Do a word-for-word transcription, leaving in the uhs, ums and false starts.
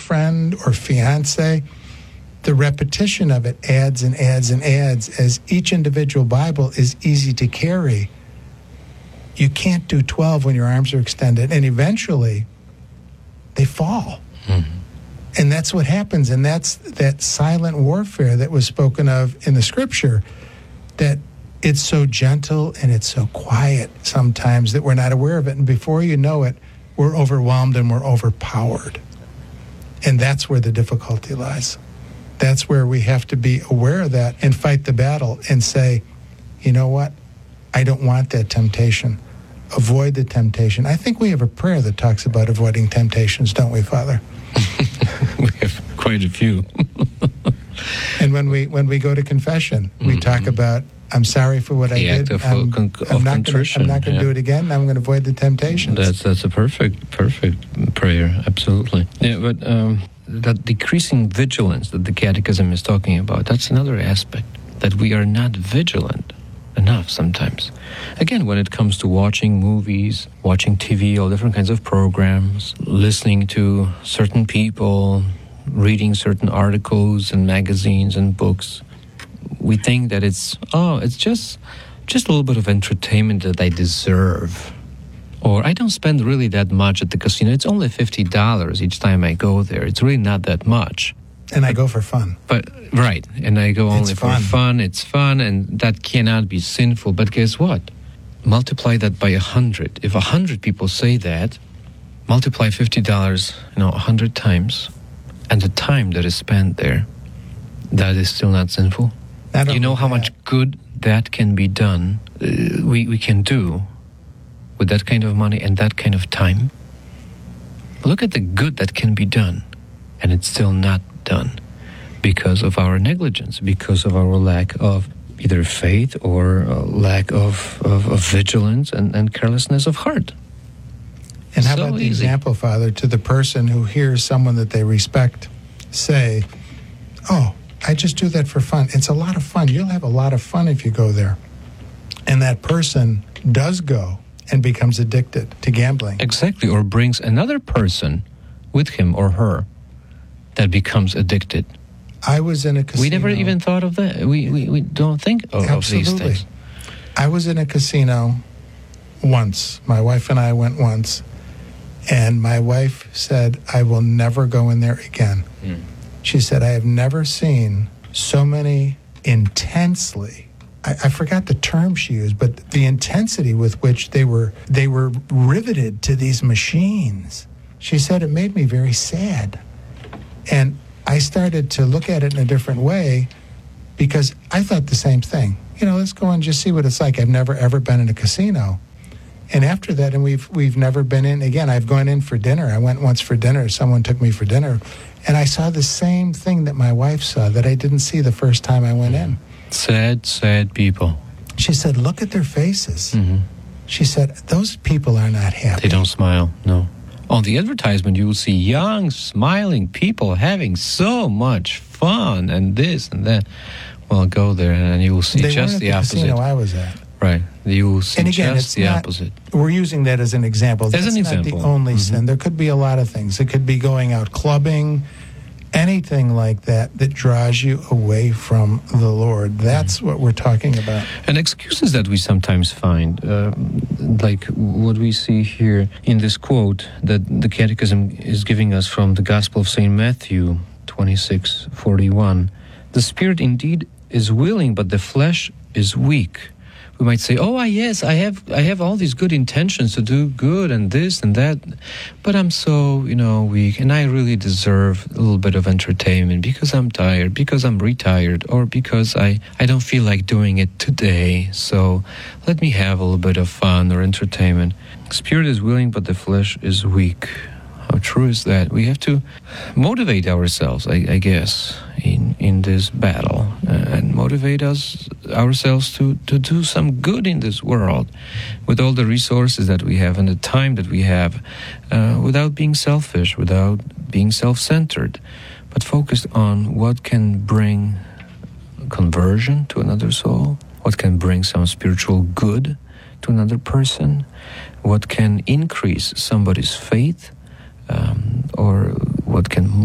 girlfriend or fiance, the repetition of it adds and adds and adds. As each individual Bible is easy to carry, you can't do twelve when your arms are extended, and eventually they fall. Mm-hmm. And that's what happens, and that's that silent warfare that was spoken of in the Scripture, that it's so gentle and it's so quiet sometimes that we're not aware of it, and before you know it, we're overwhelmed and we're overpowered. And that's where the difficulty lies. That's where we have to be aware of that and fight the battle and say, you know what? I don't want that temptation. Avoid the temptation. I think we have a prayer that talks about avoiding temptations, don't we, Father? We have quite a few. And when we when we go to confession, we mm-hmm. talk about, I'm sorry for what the I act did. Of, I'm, con- I'm of not contrition. Gonna, I'm not going to yeah. do it again. I'm going to avoid the temptations. That's that's a perfect perfect prayer. Absolutely. Yeah, but um, that decreasing vigilance that the Catechism is talking about, that's another aspect, that we are not vigilant enough sometimes. Again, when it comes to watching movies, watching T V, all different kinds of programs, listening to certain people, reading certain articles and magazines and books, we think that it's, oh, it's just just a little bit of entertainment that I deserve. Or I don't spend really that much at the casino. It's only fifty dollars each time I go there. It's really not that much. And I go for fun. But, right, and I go only It's for fun. fun. It's fun, and that cannot be sinful. But guess what? Multiply that by a hundred. If a hundred people say that, multiply fifty dollars, you know, a hundred times, and the time that is spent there, that is still not sinful. Not You know how that. much good that can be done, uh, we, we can do with that kind of money and that kind of time? Look at the good that can be done, and it's still not done because of our negligence, because of our lack of either faith or uh, lack of, of, of vigilance and, and carelessness of heart. And how So about the easy. example, Father, to the person who hears someone that they respect say, oh, I just do that for fun. It's a lot of fun. You'll have a lot of fun if you go there. And that person does go and becomes addicted to gambling. Exactly, or brings another person with him or her that becomes addicted. I was in a casino. We never even thought of that. We we, we don't think of, of these Absolutely. things. I was in a casino once. My wife and I went once. And my wife said, I will never go in there again. Mm. She said, I have never seen so many intensely, I, I forgot the term she used, but the intensity with which they were they were riveted to these machines. She said it made me very sad. And I started to look at it in a different way because I thought the same thing. You know, let's go and just see what it's like. I've never, ever been in a casino. And after that, and we've we've never been in again. I've gone in for dinner. I went once for dinner. Someone took me for dinner. And I saw the same thing that my wife saw that I didn't see the first time I went in. Sad, sad people. She said, look at their faces. Mm-hmm. She said, those people are not happy. They don't smile, no. On the advertisement, you will see young, smiling people having so much fun and this and that. Well, go there and you will see They just weren't the at the opposite. casino I was at. Right. You will see And again, just it's the not, opposite. We're using that as an example. As That's an not example. the only Mm-hmm. sin. There could be a lot of things. It could be going out clubbing, anything like that that draws you away from the Lord. That's mm-hmm. what we're talking about. And excuses that we sometimes find, uh, like what we see here in this quote that the Catechism is giving us from the Gospel of Saint Matthew twenty-six forty-one. The spirit indeed is willing, but the flesh is weak. We might say, oh, yes, I have I have all these good intentions to do good and this and that, but I'm so, you know, weak, and I really deserve a little bit of entertainment because I'm tired, because I'm retired, or because I, I don't feel like doing it today, so let me have a little bit of fun or entertainment. Spirit is willing, but the flesh is weak. How true is that? We have to motivate ourselves, I, I guess, in, in this battle, uh, and motivate us ourselves to, to do some good in this world with all the resources that we have and the time that we have, uh, without being selfish, without being self-centered, but focused on what can bring conversion to another soul, what can bring some spiritual good to another person, what can increase somebody's faith, Um, or what can